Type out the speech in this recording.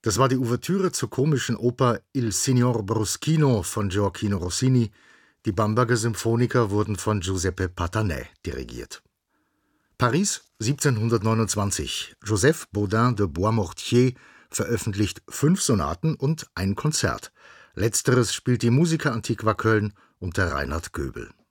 Das war die Ouvertüre zur komischen Oper Il Signor Bruschino von Gioachino Rossini. Die Bamberger Symphoniker wurden von Giuseppe Patanè dirigiert. Paris 1729. Joseph Bodin de Boismortier veröffentlicht 5 Sonaten und ein Konzert. Letzteres spielt die Musiker Antiqua Köln unter Reinhard Göbel.